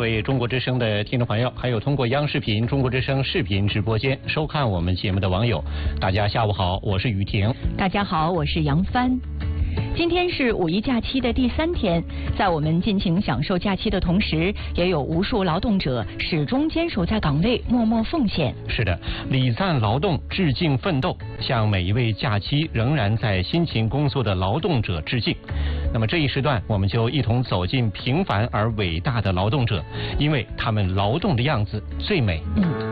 位中国之声的听众朋友，还有通过央视频、中国之声视频直播间收看我们节目的网友，大家下午好，我是雨婷。 大家好，我是杨帆。今天是五一假期的第3天，在我们尽情享受假期的同时，也有无数劳动者始终坚守在岗位，默默奉献。 是的，礼赞劳动，致敬奋斗，向每一位假期仍然在辛勤工作的劳动者致敬。那么这一时段，我们就一同走进平凡而伟大的劳动者，因为他们劳动的样子最美。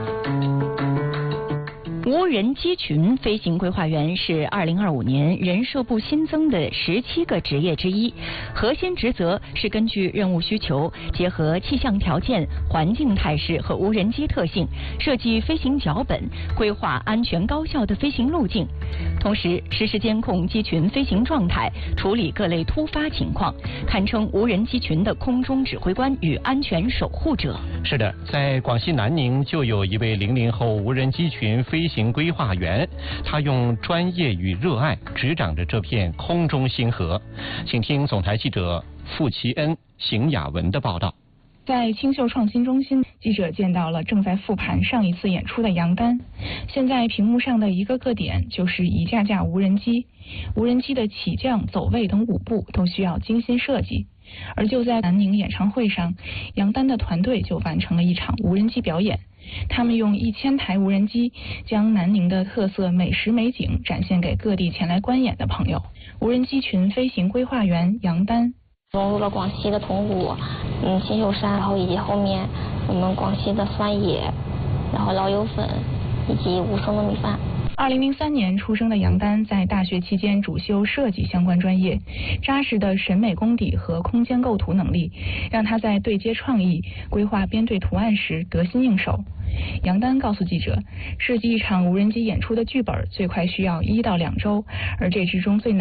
无人机群飞行规划员是2025年人社部新增的17个职业之一，核心职责是根据任务需求，结合气象条件、环境态势和无人机特性，设计飞行脚本，规划安全高效的飞行路径，同时实时监控机群飞行状态，处理各类突发情况，堪称无人机群的空中指挥官与安全守护者。 是的，在广西南宁就有一位00后无人机群飞行规划员，他用专业与热爱执掌着这片空中星河。请听总台记者付其恩、邢雅文的报道。 在青秀创新中心，记者见到了正在复盘上一次演出的杨丹。现在屏幕上的一个个点就是一架架无人机，无人机的起降、走位等舞步都需要精心设计。而就在南宁演唱会上，杨丹的团队就完成了一场无人机表演。他们用1000台无人机将南宁的特色美食美景展现给各地前来观演的朋友。无人机群飞行规划员杨丹融入了广西的铜鼓、青秀山，然后以及后面我们广西的酸野，然后老友粉以及无声的米饭。 2003年出生的杨丹在大学期间主修设计相关专业，扎实的审美功底和空间构图能力，让他在对接创意、规划编队图案时得心应手。杨丹告诉记者，设计一场无人机演出的剧本最快需要1到2周，而这之中最难